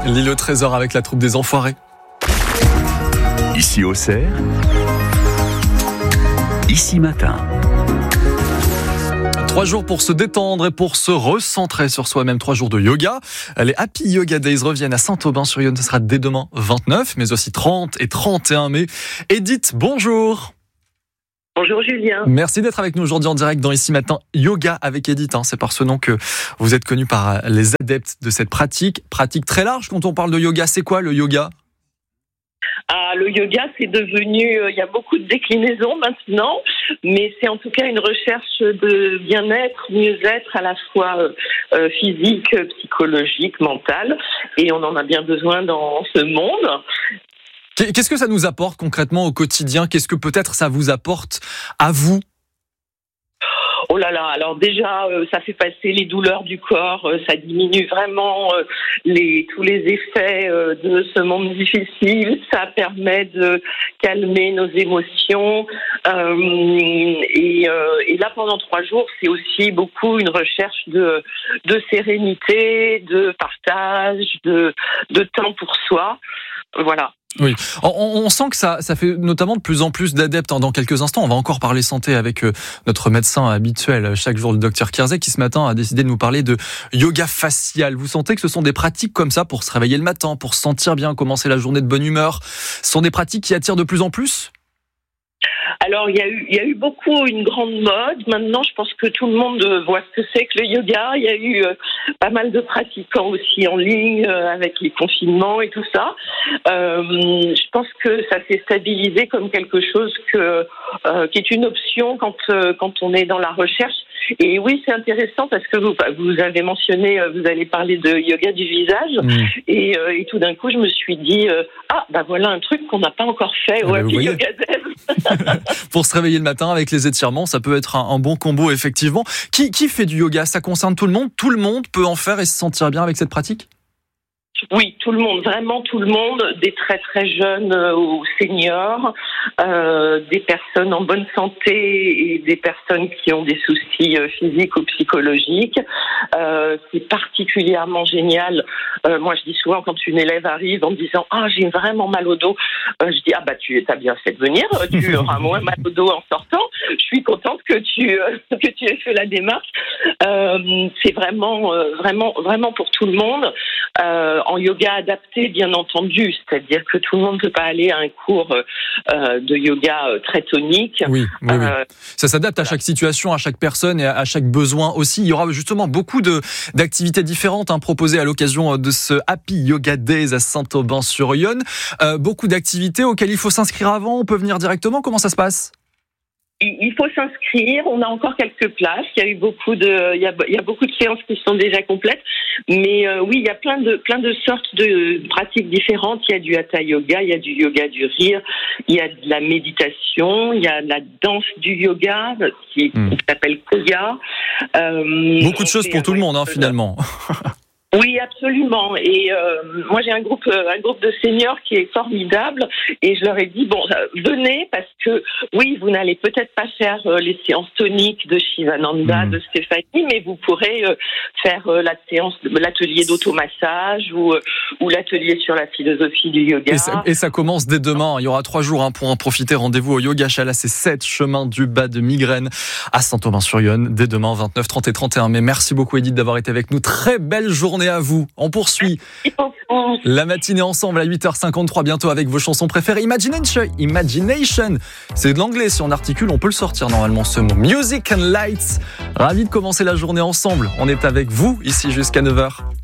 L'île au trésor avec la troupe des Enfoirés. Ici Auxerre, ici matin. 3 jours pour se détendre et pour se recentrer sur soi-même. 3 jours de yoga. Les Happy Yoga Days reviennent à Saint-Aubin-sur-Yonne. Ce sera dès demain 29, mais aussi 30 et 31 mai. Edith, bonjour. Bonjour Julien. Merci d'être avec nous aujourd'hui en direct dans Ici Matin Yoga avec Edith. C'est par ce nom que vous êtes connu par les adeptes de cette pratique. Pratique très large quand on parle de yoga. C'est quoi le yoga ? Le yoga, c'est devenu, il y a beaucoup de déclinaisons maintenant, mais c'est en tout cas une recherche de bien-être, mieux-être à la fois physique, psychologique, mental, et on en a bien besoin dans ce monde. Qu'est-ce que ça nous apporte concrètement au quotidien ? Qu'est-ce que peut-être ça vous apporte à vous ? Oh là là, alors déjà, ça fait passer les douleurs du corps, ça diminue vraiment tous les effets de ce monde difficile, ça permet de calmer nos émotions, et là pendant 3 jours, c'est aussi beaucoup une recherche de sérénité, de partage, de temps pour soi, voilà. Oui, on sent que ça fait notamment de plus en plus d'adeptes. Dans quelques instants, on va encore parler santé avec notre médecin habituel chaque jour, le docteur Kierzek, qui ce matin a décidé de nous parler de yoga facial. Vous sentez que ce sont des pratiques comme ça pour se réveiller le matin, pour se sentir bien, commencer la journée de bonne humeur. Ce sont des pratiques qui attirent de plus en plus ? Alors, il y a eu une grande mode. Maintenant, je pense que tout le monde voit ce que c'est que le yoga. Il y a eu pas mal de pratiquants aussi en ligne avec les confinements et tout ça. Je pense que ça s'est stabilisé comme quelque chose qui est une option quand on est dans la recherche. Et oui, c'est intéressant parce que vous avez mentionné, vous allez parler de yoga du visage, et tout d'un coup, je me suis dit voilà un truc qu'on n'a pas encore fait au Happy Yoga Days. Pour se réveiller le matin avec les étirements, ça peut être un bon combo effectivement. Qui fait du yoga ? Ça concerne tout le monde ? Tout le monde peut en faire et se sentir bien avec cette pratique ? Oui, tout le monde, vraiment tout le monde, des très très jeunes aux seniors, des personnes en bonne santé et des personnes qui ont des soucis physiques ou psychologiques. C'est particulièrement génial. Moi, je dis souvent quand une élève arrive en me disant « j'ai vraiment mal au dos », je dis « tu as bien fait de venir, tu auras moins mal au dos en sortant. Je suis contente que tu aies fait la démarche. » C'est vraiment pour tout le monde. En yoga adapté, bien entendu, c'est-à-dire que tout le monde ne peut pas aller à un cours de yoga très tonique. Oui. Ça s'adapte à chaque situation, à chaque personne et à chaque besoin aussi. Il y aura justement beaucoup d'activités différentes proposées à l'occasion de ce Happy Yoga Days à Saint-Aubin-sur-Yonne. Beaucoup d'activités auxquelles il faut s'inscrire avant, on peut venir directement. Comment ça se passe ? Il faut s'inscrire. On a encore quelques places. Il y a eu beaucoup de séances qui sont déjà complètes. Mais oui, il y a plein de sortes de pratiques différentes. Il y a du hatha yoga, il y a du yoga du rire, il y a de la méditation, il y a la danse du yoga qui s'appelle Koya. Beaucoup de choses pour tout le monde, finalement. Oui, absolument. Et moi, j'ai un groupe de seniors qui est formidable. Et je leur ai dit venez parce que oui, vous n'allez peut-être pas faire les séances toniques de Shivananda, de Stéphanie, mais vous pourrez faire l'atelier d'automassage ou l'atelier sur la philosophie du yoga. Et ça commence dès demain. Il y aura 3 jours pour en profiter. Rendez-vous au Yoga Chala, c'est 7 chemin du bas de Migraine à Saint-Aubin-sur-Yonne dès demain 29, 30 et 31 mai. Merci beaucoup Edith d'avoir été avec nous. Très belle journée à vous. On poursuit la matinée ensemble à 8h53 bientôt avec vos chansons préférées. Imagination, c'est de l'anglais. Si on articule, on peut le sortir normalement ce mot. Music and Lights. Ravi de commencer la journée ensemble. On est avec vous ici jusqu'à 9h.